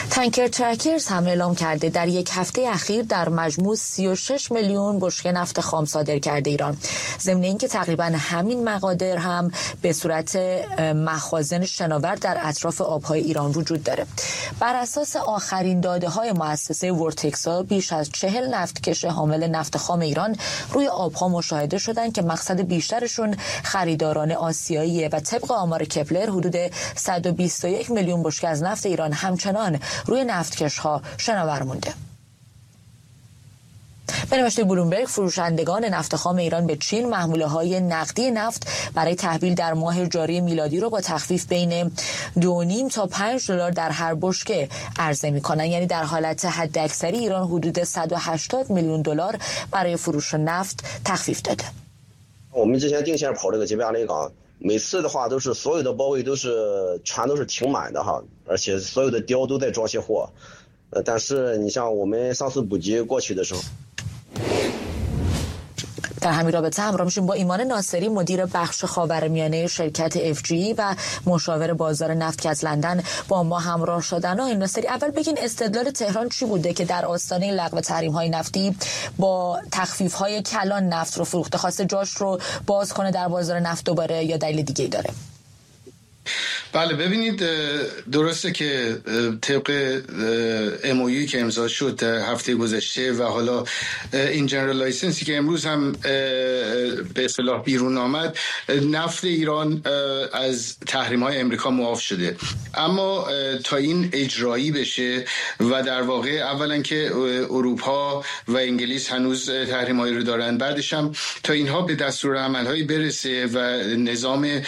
تانکر ترکرز هم اعلام کرده در یک هفته اخیر در مجموع 36 میلیون بشکه نفت خام صادر کرده ایران. ضمن اینکه تقریبا همین مقادیر هم به صورت مخازن شناور در اطراف آبهای ایران وجود داره. بر اساس آخرین داده‌های مؤسسه ورتکسا بیش از 40 نفتکش حامل نفت خام ایران روی آبها مشاهده شدند که مقصد بیشترشون خریداران آسیاییه و طبق آمار کپلر حدود 121 میلیون بشکه از نفت ایران همچنان روی نفتکش‌ها شناور مونده. به نوشته بلومبرگ، فروشندگان نفت خام ایران به چین محموله‌های نقدی نفت برای تحویل در ماه جاری میلادی رو با تخفیف بین 2.5 تا 5 دلار در هر بشکه عرضه می‌کنند. یعنی در حالت حداکثری ایران حدود 180 میلیون دلار برای فروش نفت تخفیف داده. 我们之前定线跑这个吉贝亚雷港，每次的话都是所有的包围都是船都是停满的哈，而且所有的雕都在装卸货。但是你像我们上次补给过去的时候。 در همین رابطه همراه میشیم با ایمان ناصری، مدیر بخش خاورمیانه شرکت FGE و مشاور بازار نفت که از لندن با ما همراه شدن. آقای ناصری، اول بگین استدلال تهران چی بوده که در آستانه لغو تحریم‌های نفتی با تخفیف‌های کلان نفت رو فروخته، خواسته جاش رو باز کنه در بازار نفت دوباره، یا دلیل دیگه‌ای داره؟ بله، ببینید درسته که طبق MOU که امضا شد در هفته گذشته و حالا این جنرال لایسنسی که امروز هم به اصطلاح بیرون آمد، نفت ایران از تحریم‌های امریکا معاف شده. اما تا این اجرایی بشه و در واقع اولا که اروپا و انگلیس هنوز تحریم‌هایی رو دارن، بعدش هم تا اینها به دستورالعمل‌هایی برسه و نظام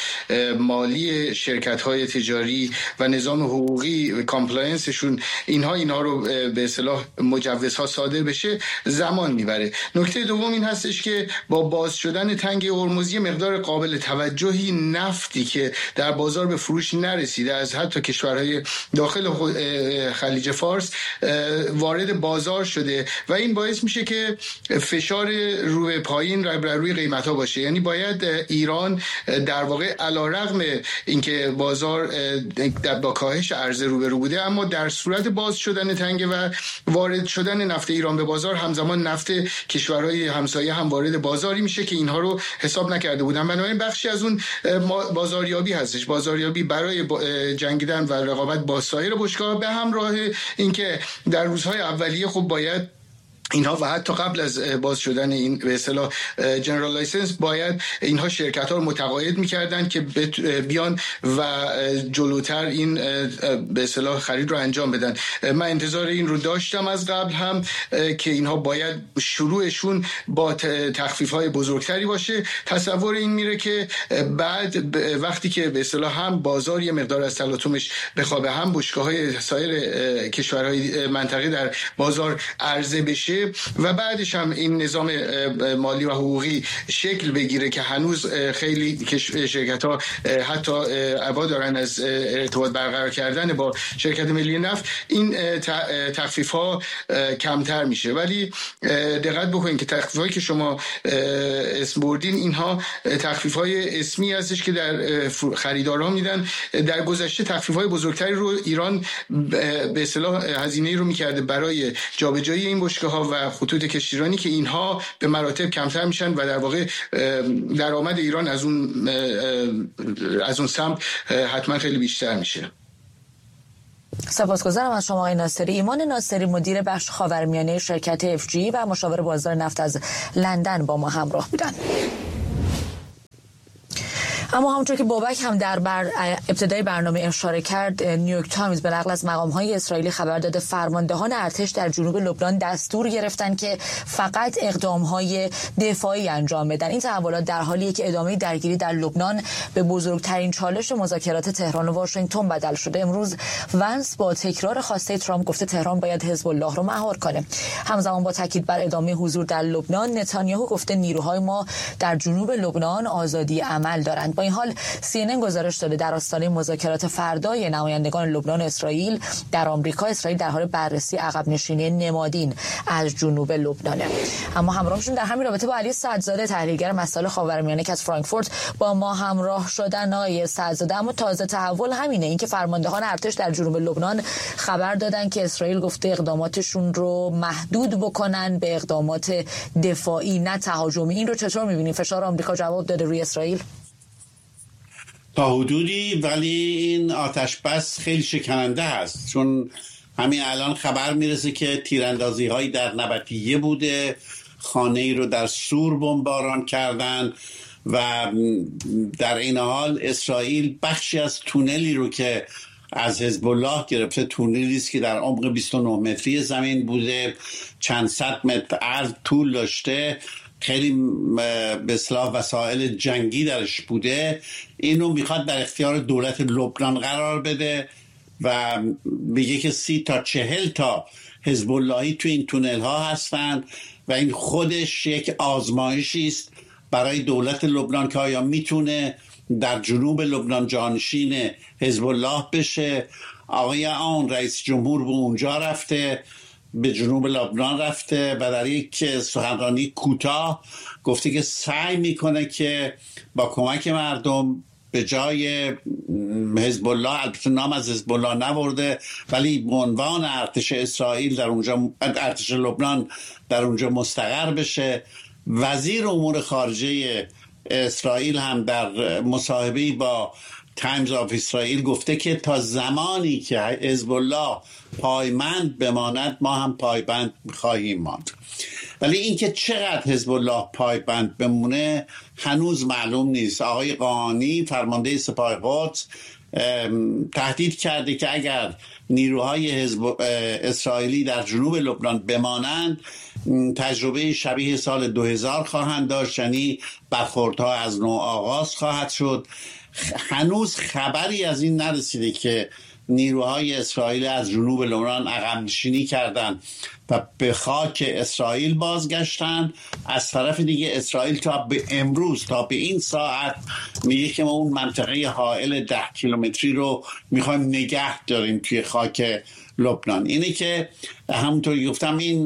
مالی شرکت‌های تجاری و نظام حقوقی کامپلاینسشون اینها رو به اصطلاح مجوزها صادر بشه، زمان میبره. نکته دوم این هستش که با باز شدن تنگ هرمز مقدار قابل توجهی نفتی که در بازار به فروش نرسیده از حتی کشورهای داخل خلیج فارس وارد بازار شده و این باعث میشه که فشار رو به پایین روی قیمت‌ها باشه. یعنی باید ایران در واقع علیرغم اینکه بازار با کاهش عرضه روبرو بوده، اما در صورت باز شدن تنگ و وارد شدن نفت ایران به بازار، همزمان نفت کشورهای همسایه هم وارد بازاری میشه که اینها رو حساب نکرده بودن. بنابراین بخشی از اون بازاریابی هستش، بازاریابی برای جنگیدن و رقابت با سایر بشکه‌ها به همراه اینکه در روزهای اولیه خب باید اینها و حتی قبل از باز شدن این به اصطلاح جنرال لایسنس باید اینها شرکت ها رو متقاعد می‌کردن که بیان و جلوتر این به اصطلاح خرید رو انجام بدن. من انتظار این رو داشتم از قبل هم که اینها باید شروعشون با تخفیف‌های بزرگتری باشه. تصور این میره که بعد وقتی که به اصطلاح هم بازار یه مقدار از تلاطمش بخوابه، هم بشکه‌های سایر کشورهای منطقه در بازار عرضه بشه و بعدش هم این نظام مالی و حقوقی شکل بگیره که هنوز خیلی شرکت‌ها حتی عبا دارن از ارتباط برقرار کردن با شرکت ملی نفت، این تخفیف‌ها کمتر میشه. ولی دقت بکنید که تخفیف‌هایی که شما اسم بردین اینها تخفیف‌های اسمی هستش که در خریدارها میدن. در گذشته تخفیف‌های بزرگتری رو ایران به اصطلاح هزینه‌ای رو می‌کرده برای جابجایی این بشکه‌ها و خطوط کشتیرانی که اینها به مراتب کمتر میشن و در واقع درآمد ایران از اون سمت حتما خیلی بیشتر میشه. سپاسگزارم از شما آقای ناصری. ایمان ناصری، مدیر بخش خاورمیانه شرکت FGE و مشاور بازار نفت از لندن با ما همراه بودند. اما همونطور که بابک هم در ابتدای برنامه اشاره کرد، نیویورک تایمز به نقل از مقام‌های اسرائیلی خبر داده فرماندهان ارتش در جنوب لبنان دستور گرفتن که فقط اقدام‌های دفاعی انجام بدن. این تحولات در حالیه که ادامه درگیری در لبنان به بزرگترین چالش مذاکرات تهران و واشنگتن بدل شده. امروز ونس با تکرار خواسته ترامپ گفته تهران باید حزب الله رو مهار کنه. همزمان با تاکید بر ادامه حضور در لبنان، نتانیاهو گفته نیروهای ما در جنوب لبنان آزادی عمل دارند. با این حال CNN گزارش داده در آستانه مذاکرات فردای نمایندگان لبنان و اسرائیل در آمریکا، اسرائیل در حال بررسی عقب نشینی نمادین از جنوب لبنانه. اما همراهشون در همین رابطه با علی سعدزاده، تحلیلگر مسائل خاورمیانه که از فرانکفورت با ما همراه شدن. آقای سعدزاده، اما تازه تحول همینه، اینکه فرماندهان ارتش در جنوب لبنان خبر دادن که اسرائیل گفته اقداماتشون رو محدود بکنن به اقدامات دفاعی نه تهاجمی. این رو چطور می‌بینید؟ فشار آمریکا جواب داده روی اسرائیل تا حدودی، ولی این آتش بس خیلی شکننده هست، چون همین الان خبر میرسه که تیراندازی هایی در نبطیه بوده، خانه ای رو در سور بمباران کردن و در این حال اسرائیل بخشی از تونلی رو که از حزب الله گرفته، تونلی است که در عمق 29 متری زمین بوده، چند صد متر عرض طول داشته، خیلی به اصطلاح وسایل جنگی درش بوده، اینو میخواد در اختیار دولت لبنان قرار بده و میگه که 30 تا 40 تا حزب اللهی تو این تونل ها هستند و این خودش یک آزمایشی است برای دولت لبنان که آیا میتونه در جنوب لبنان جانشین حزب الله بشه. آقای آن رئیس جمهور به اونجا رفته، به جنوب لبنان رفته و در یک سخنرانی کوتاه گفته که سعی میکنه که با کمک مردم به جای حزب الله، البته نام از حزب الله نبرده، ولی به عنوان ارتش اسرائیل در اونجا، ارتش لبنان در اونجا مستقر بشه. وزیر امور خارجه اسرائیل هم در مصاحبه‌ای با تایمز آف اسرائیل گفته که تا زمانی که حزب الله پایبند بماند ما هم پایبند خواهیم ماند. ولی اینکه چقدر حزب الله پایبند بمونه هنوز معلوم نیست. آقای قاهانی فرمانده سپاه قدس تهدید کرده که اگر نیروهای حزب اسرائیلی در جنوب لبنان بمانند تجربه شبیه سال 2000 خواهند داشت، یعنی برخوردها از نو آغاز خواهد شد. هنوز خبری از این نرسیده که نیروهای اسرائیل از جنوب لبنان عقب نشینی کردند و به خاک اسرائیل بازگشتند. از طرف دیگه اسرائیل تا به امروز، تا به این ساعت میگه که ما اون منطقه حائل 10 کیلومتری رو میخوایم نگه داریم توی خاک لبنان. اینه که همونطور گفتم این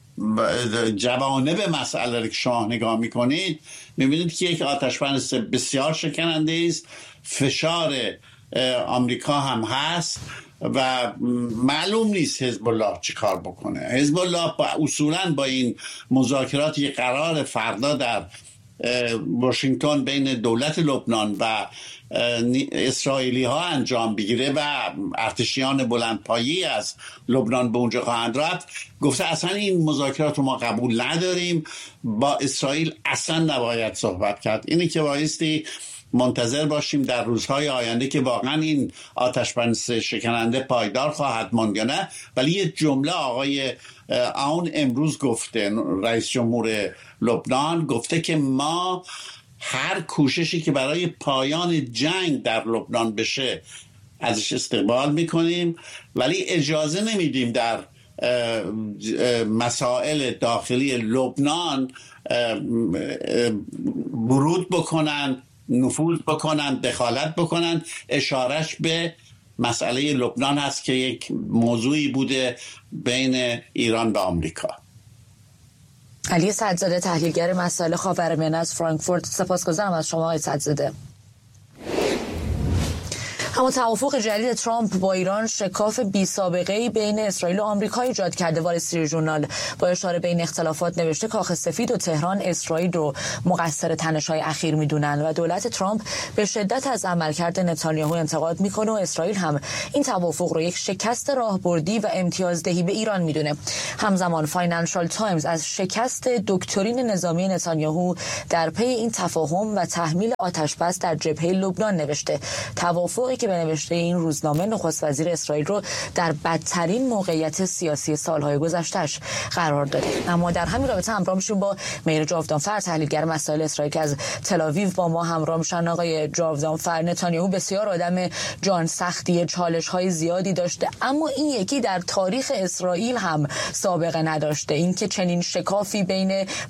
جوانب مسئله رو که شما نگاه میکنید میبینید که یک آتش‌بس بسیار شکننده است. فشار آمریکا هم هست و معلوم نیست حزب الله چی کار بکنه. حزب الله اصولا با این مذاکراتی قرار فردا در واشنگتن بین دولت لبنان و اسرائیلی ها انجام بگیره و ارتشیان بلندپایه‌ای از لبنان به اونجا خواهند رفت، گفته اصلا این مذاکرات رو ما قبول نداریم، با اسرائیل اصلا نباید صحبت کرد. اینی که بایستی منتظر باشیم در روزهای آینده که واقعا این آتش‌بس شکننده پایدار خواهد ماند یا نه. ولی یه جمله آقای آون امروز گفته، رئیس جمهور لبنان گفته که ما هر کوششی که برای پایان جنگ در لبنان بشه ازش استقبال میکنیم، ولی اجازه نمیدیم در مسائل داخلی لبنان ورود بکنن، نفوذ بکنن، دخالت بکنن. اشارش به مسئله لبنان هست که یک موضوعی بوده بین ایران و آمریکا. علی سعدزاده، تحلیلگر مسائل خاورمیانه از فرانکفورت، سپاسگزارم از شما آقای سعدزاده. اما توافق جدید ترامپ با ایران شکاف بی سابقه‌ای بین اسرائیل و آمریکا ایجاد کرده. وال استریت ژورنال با اشاره به این اختلافات نوشته کاخ سفید و تهران اسرائیل رو مقصر تنش‌های اخیر میدونن و دولت ترامپ به شدت از عملکرد نتانیاهو انتقاد میکنه و اسرائیل هم این توافق رو یک شکست راهبردی و امتیازدهی به ایران میدونه. همزمان فاینانشال تایمز از شکست دکترین نظامی نتانیاهو در پی این تفاهم و تحمیل آتش‌بس در جبهه لبنان نوشته. توافقی که به نوشته این روزنامه نخست وزیر اسرائیل رو در بدترین موقعیت سیاسی سالهای گذشتهش قرار داده. اما در همین رابطه همراه میشیم با مهر جاودانفر، تحلیلگر مسائل اسرائیل که از تل آویو با ما همراه میشن. آقای جاودانفر، نتانیاهو بسیار آدم جان سختی، چالش‌های زیادی داشته، اما این یکی در تاریخ اسرائیل هم سابقه نداشته، اینکه چنین شکافی بین